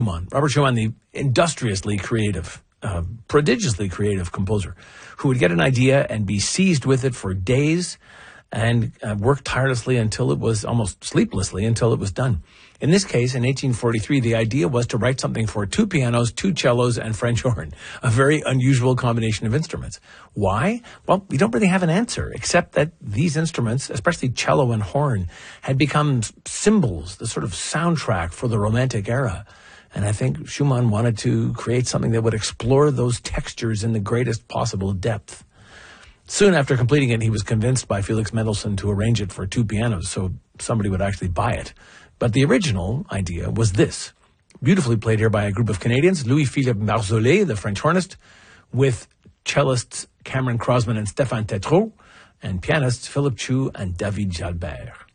Robert Schumann, the industriously creative, prodigiously creative composer, who would get an idea and be seized with it for days and work tirelessly until it was almost sleeplessly until it was done. In this case, in 1843, the idea was to write something for 2 pianos, 2 cellos, and French horn, a very unusual combination of instruments. Why? Well, we don't really have an answer, except that these instruments, especially cello and horn, had become symbols, the sort of soundtrack for the Romantic era. And I think Schumann wanted to create something that would explore those textures in the greatest possible depth. Soon after completing it, he was convinced by Felix Mendelssohn to arrange it for 2 pianos so somebody would actually buy it. But the original idea was this, beautifully played here by a group of Canadians, Louis-Philippe Marzolet, the French hornist, with cellists Cameron Crosman and Stéphane Tétrault, and pianists Philip Chu and David Jalbert.